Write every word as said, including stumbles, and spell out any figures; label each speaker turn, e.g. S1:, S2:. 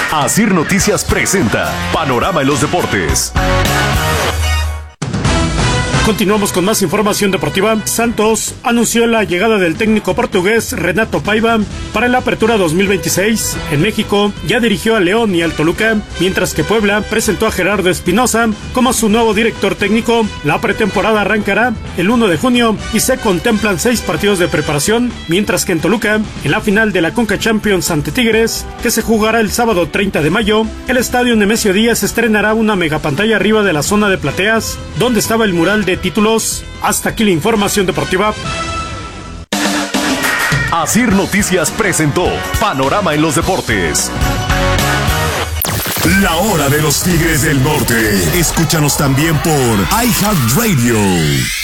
S1: Asir Noticias presenta Panorama en los Deportes.
S2: Continuamos con más información deportiva. Santos anunció la llegada del técnico portugués Renato Paiva para la apertura dos mil veintiséis. En México ya dirigió a León y al Toluca, mientras que Puebla presentó a Gerardo Espinosa como su nuevo director técnico. La pretemporada arrancará el uno de junio y se contemplan seis partidos de preparación, mientras que en Toluca, en la final de la Conca Champions ante Tigres, que se jugará el sábado treinta de mayo, el estadio Nemesio Díaz estrenará una megapantalla arriba de la zona de plateas, donde estaba el mural de títulos. Hasta aquí la información deportiva.
S1: Asir Noticias presentó Panorama en los Deportes.
S3: La hora de los Tigres del Norte. Escúchanos también por iHeartRadio.